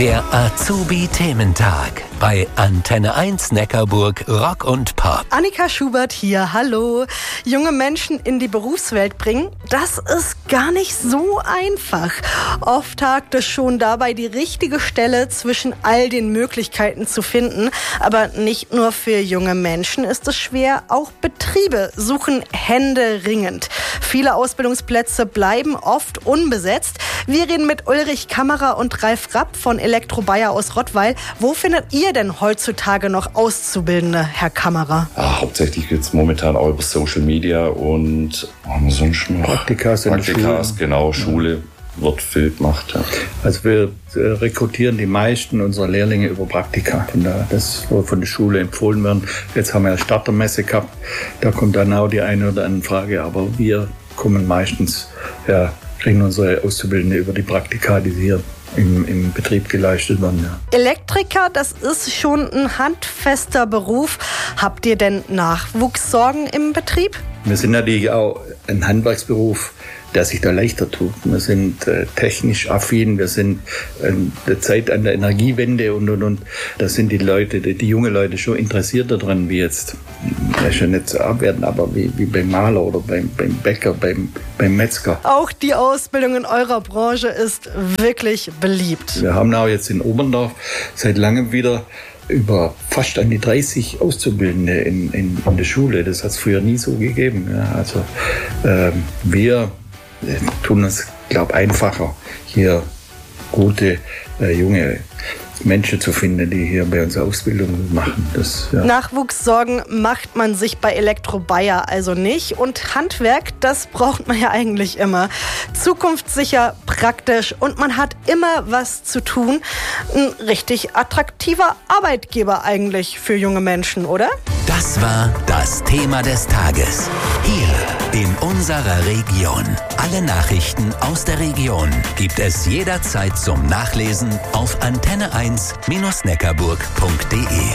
Der Azubi-Thementag bei Antenne 1 Neckarburg Rock und Pop. Annika Schubert hier, hallo. Junge Menschen in die Berufswelt bringen, das ist gar nicht so einfach. Oft hakt es schon dabei, die richtige Stelle zwischen all den Möglichkeiten zu finden. Aber nicht nur für junge Menschen ist es schwer, auch Betriebe suchen händeringend. Viele Ausbildungsplätze bleiben oft unbesetzt. Wir reden mit Ulrich Kammerer und Ralf Rapp von Elektro Bayer aus Rottweil. Wo findet ihr denn heutzutage noch Auszubildende, Herr Kammerer? Ja, hauptsächlich geht es momentan auch über Social Media und sonst noch Praktikas, genau, Schule wird viel gemacht. Ja. Also wir rekrutieren die meisten unserer Lehrlinge über Praktika. Das soll von der Schule empfohlen werden. Jetzt haben wir eine Startermesse gehabt, da kommt dann auch die eine oder andere Frage, aber wir kommen meistens, kriegen unsere Auszubildende über die Praktika, die hier im Betrieb geleistet werden. Ja. Elektriker, das ist schon ein handfester Beruf. Habt ihr denn Nachwuchssorgen im Betrieb? Wir sind natürlich auch ein Handwerksberuf, der sich da leichter tut. Wir sind technisch affin, wir sind der Zeit an der Energiewende und. Da sind die Leute, die jungen Leute schon interessiert daran, wie jetzt, schon nicht zu abwerten, aber wie beim Maler oder beim Bäcker, beim Metzger. Auch die Ausbildung in eurer Branche ist wirklich beliebt. Wir haben auch jetzt in Oberndorf seit langem wieder über fast an die 30 Auszubildende in der Schule. Das hat es früher nie so gegeben. Ja. Also wir tun es, glaube ich, einfacher, hier gute, junge Menschen zu finden, die hier bei uns Ausbildung machen. Nachwuchssorgen macht man sich bei Elektro Bayer also nicht. Und Handwerk, das braucht man ja eigentlich immer. Zukunftssicher, praktisch und man hat immer was zu tun. Ein richtig attraktiver Arbeitgeber eigentlich für junge Menschen, oder? Das war das Thema des Tages. Hier in unserer Region. Alle Nachrichten aus der Region gibt es jederzeit zum Nachlesen auf antenne1-neckarburg.de.